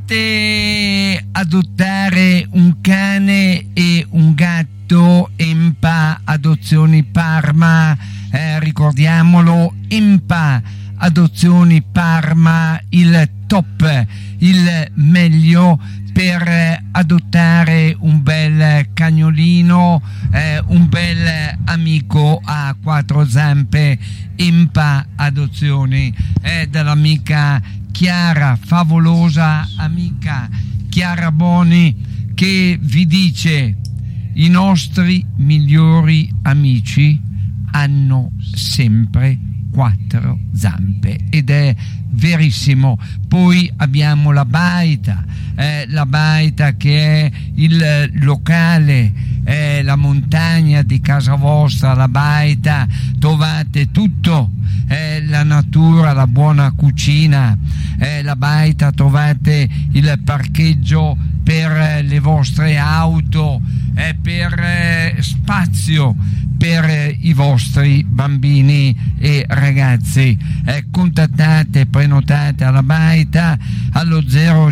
Volete adottare un cane e un gatto? Empa Adozioni Parma, ricordiamolo, Empa Adozioni Parma, il top, il meglio per adottare un bel cagnolino, un bel amico a quattro zampe. Empa Adozioni, dall'amica Chiara, favolosa amica Chiara Boni, che vi dice: i nostri migliori amici hanno sempre quattro zampe, ed è verissimo. Poi abbiamo la baita che è il locale, la montagna di casa vostra. La baita, trovate tutto, la natura, la buona cucina. La baita, trovate il parcheggio per le vostre auto, per spazio per i vostri bambini e ragazzi. Contattate, prenotate alla baita allo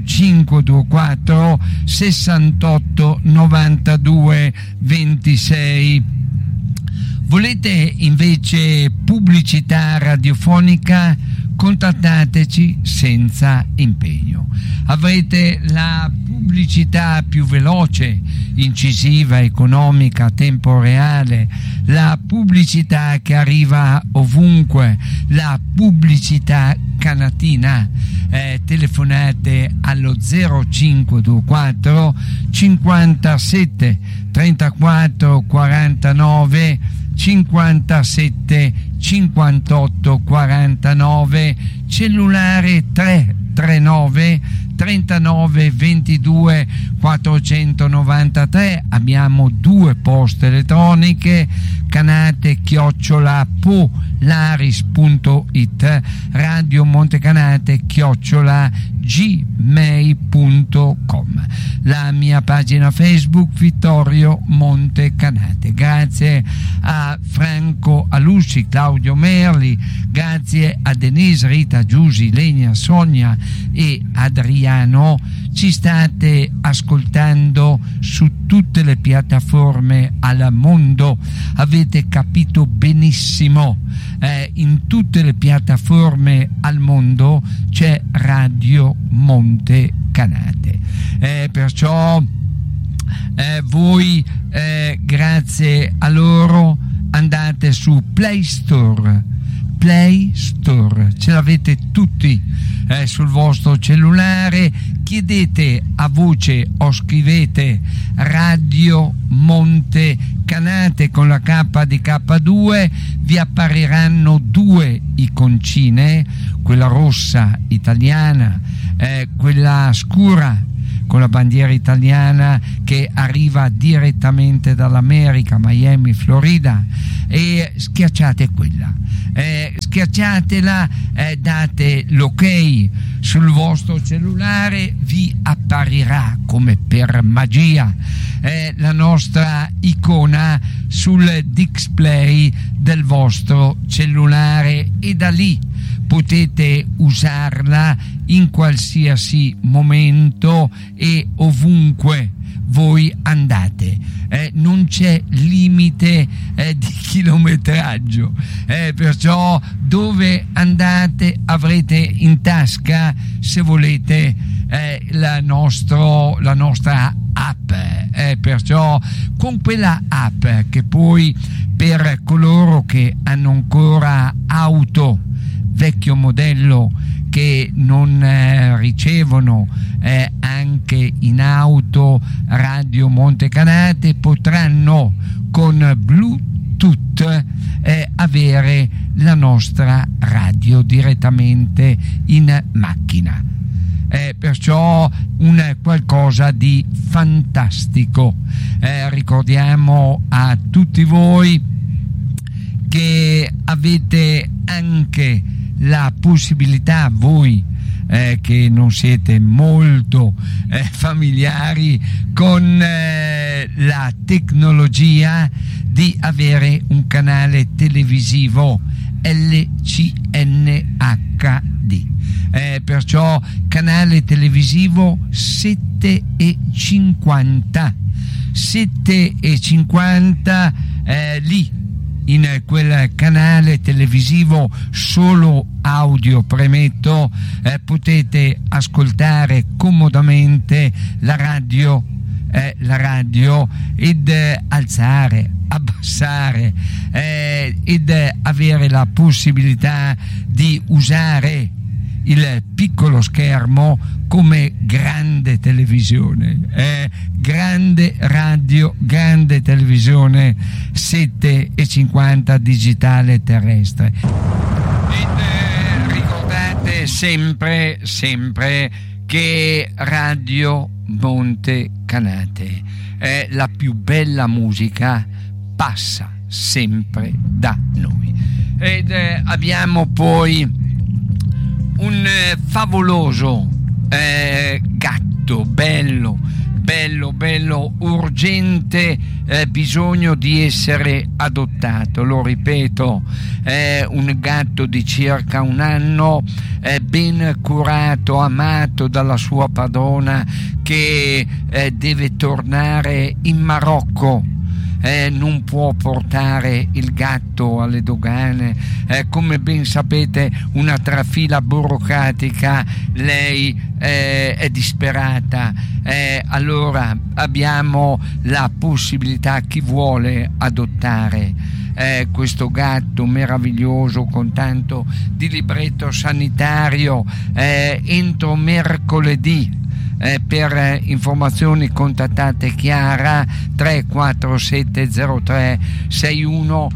0524 68 92 26. Volete invece pubblicità radiofonica? Contattateci senza impegno. Avrete la pubblicità più veloce, incisiva, economica, a tempo reale, la pubblicità che arriva ovunque, la pubblicità canatina. Telefonate allo 0524 57 34 49 57 58 49, cellulare 339 39 22 493. Abbiamo due poste elettroniche: canate@polaris.it, Radio Montecanate @gmail.com, la mia pagina Facebook Vittorio Montecanate. Grazie a Franco Alusci, Claudio Merli, grazie a Denise, Rita, Giusy, Lenia, Sonia e Adriano. Ci state ascoltando su tutte le piattaforme al mondo, avete capito benissimo, in tutte le piattaforme al mondo c'è Radio Montecanate, perciò voi grazie a loro andate su Play Store, ce l'avete tutti sul vostro cellulare, chiedete a voce o scrivete Radio Montecanate con la K di K2, vi appariranno due iconcine, quella rossa italiana, quella scura con la bandiera italiana che arriva direttamente dall'America, Miami, Florida, e schiacciate quella, schiacciatela, date l'ok sul vostro cellulare, vi apparirà come per magia la nostra icona sul display del vostro cellulare, e da lì potete usarla in qualsiasi momento e ovunque voi andate, non c'è limite di chilometraggio, perciò dove andate avrete in tasca, se volete, la nostra app, perciò con quella app, che poi per coloro che hanno ancora auto vecchio modello, che non ricevono anche in auto Radio Montecanate, potranno con Bluetooth avere la nostra radio direttamente in macchina, perciò un qualcosa di fantastico. Ricordiamo a tutti voi che avete anche la possibilità, voi che non siete molto familiari con la tecnologia, di avere un canale televisivo LCNHD. perciò canale televisivo 7,50 7,50 lì in quel canale televisivo solo audio, premetto, potete ascoltare comodamente la radio ed alzare, abbassare ed avere la possibilità di usare il piccolo schermo come grande televisione, grande radio, grande televisione 7,50 digitale terrestre. Ed ricordate sempre che Radio Monte Canate, la più bella musica passa sempre da noi. Ed abbiamo poi un favoloso gatto, bello, urgente, bisogno di essere adottato. Lo ripeto, è un gatto di circa un anno, ben curato, amato dalla sua padrona, che deve tornare in Marocco. Non può portare il gatto alle dogane, come ben sapete, una trafila burocratica. Lei è disperata, allora abbiamo la possibilità, chi vuole adottare questo gatto meraviglioso con tanto di libretto sanitario, entro mercoledì. Per informazioni contattate Chiara 34703 61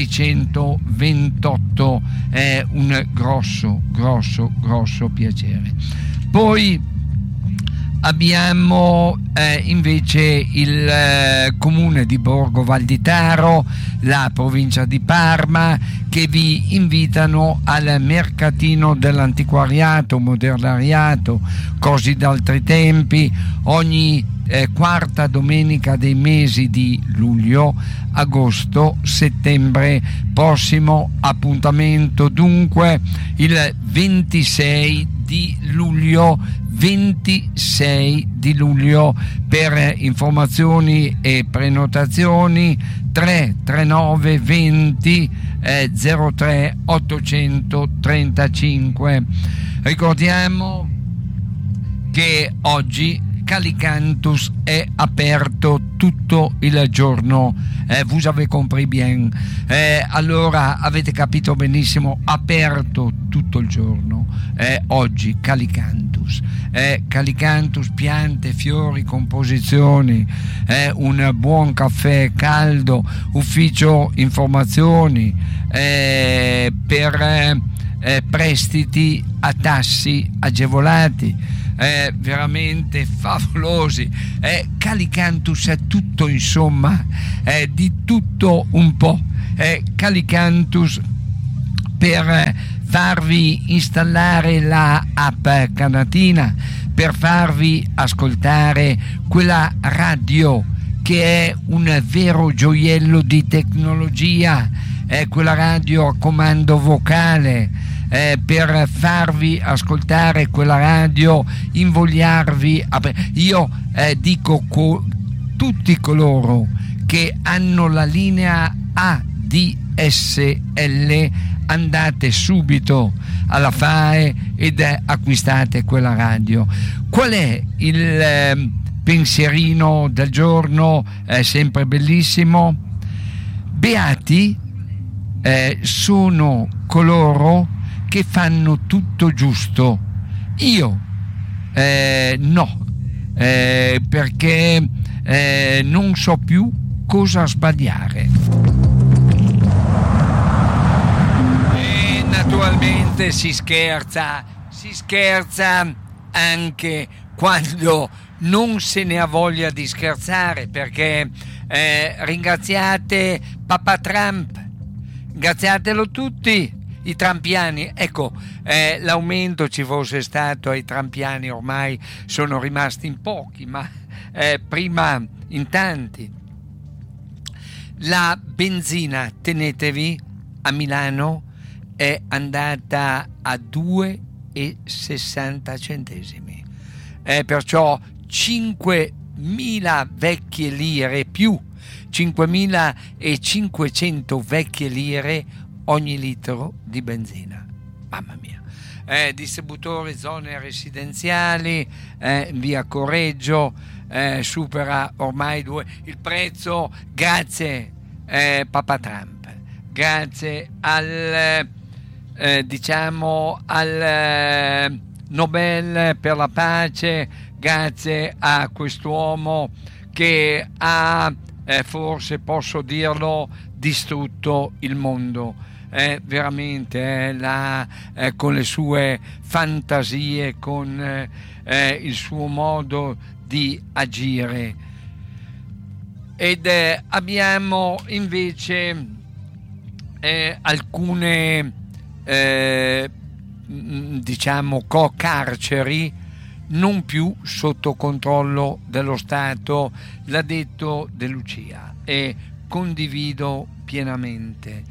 628, è un grosso piacere. Poi abbiamo invece il comune di Borgo Valditaro, la provincia di Parma, che vi invitano al mercatino dell'antiquariato, modernariato, cose d'altri tempi, ogni quarta domenica dei mesi di luglio, agosto, settembre. Prossimo appuntamento dunque il 26 di luglio. Per informazioni e prenotazioni 339 20 03 835. Ricordiamo che oggi Calicantus è aperto tutto il giorno, vous avez compris bien, allora avete capito benissimo, aperto tutto il giorno, oggi Calicantus, piante, fiori, composizioni, un buon caffè caldo, ufficio informazioni per prestiti a tassi agevolati, veramente favolosi. Calicantus è tutto, insomma, di tutto un po'. Calicantus per farvi installare la app canatina, per farvi ascoltare quella radio che è un vero gioiello di tecnologia, quella radio a comando vocale, per farvi ascoltare quella radio, invogliarvi io dico tutti coloro che hanno la linea ADSL, andate subito alla FAE ed acquistate quella radio. Qual è il pensierino del giorno? Sempre bellissimo. Beati sono coloro che fanno tutto giusto. Io no, perché non so più cosa sbagliare. E naturalmente si scherza anche quando non se ne ha voglia di scherzare, perché ringraziate Papa Trump, ringraziatelo tutti. I trampiani, ecco, l'aumento ci fosse stato ai trampiani, ormai sono rimasti in pochi, ma prima in tanti. La benzina, tenetevi, a Milano è andata a 2 €1,60. Perciò 5.000 vecchie lire più 5.500 vecchie lire ogni litro di benzina. Mamma mia. Distributori, zone residenziali, via Correggio, supera ormai il prezzo, grazie Papa Trump, grazie al al Nobel per la pace, grazie a quest'uomo che ha, forse posso dirlo, distrutto il mondo. Veramente con le sue fantasie, con il suo modo di agire. Ed abbiamo invece alcune diciamo carceri non più sotto controllo dello Stato, l'ha detto De Lucia, e condivido pienamente.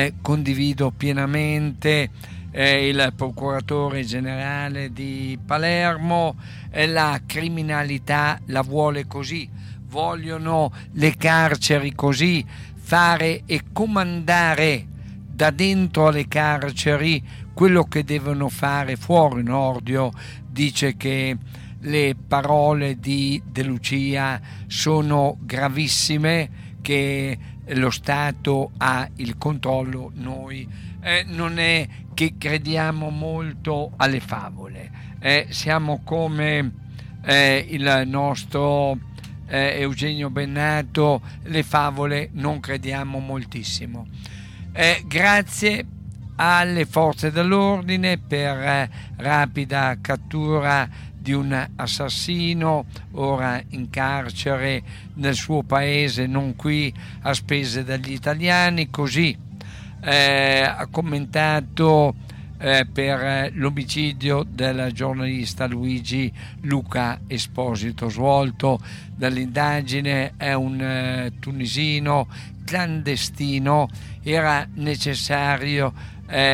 Il procuratore generale di Palermo, la criminalità la vuole così, vogliono le carceri così, fare e comandare da dentro alle carceri quello che devono fare fuori. Nordio dice che le parole di De Lucia sono gravissime, che lo Stato ha il controllo. Noi non è che crediamo molto alle favole, siamo come il nostro Eugenio Bennato, le favole non crediamo moltissimo. Grazie alle forze dell'ordine per rapida cattura di un assassino, ora in carcere nel suo paese, non qui, a spese degli italiani. Così ha commentato per l'omicidio del giornalista Luigi Luca Esposito, svolto dall'indagine. È un tunisino clandestino, era necessario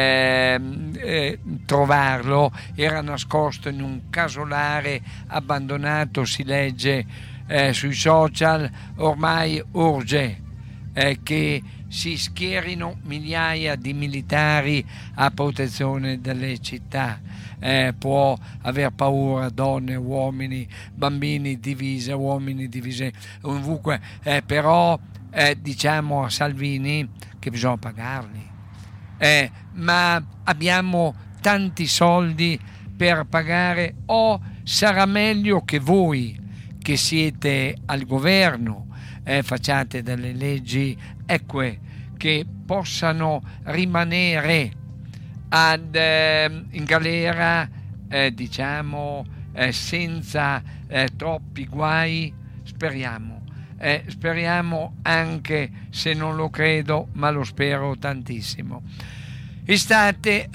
trovarlo, era nascosto in un casolare abbandonato, si legge sui social. Ormai urge che si schierino migliaia di militari a protezione delle città. Può aver paura donne, uomini, bambini divise, uomini divisi ovunque, però diciamo a Salvini che bisogna pagarli. Ma abbiamo tanti soldi per pagare, o sarà meglio che voi che siete al governo facciate delle leggi eque che possano rimanere in galera, diciamo senza troppi guai. Speriamo, anche se non lo credo, ma lo spero tantissimo. Estate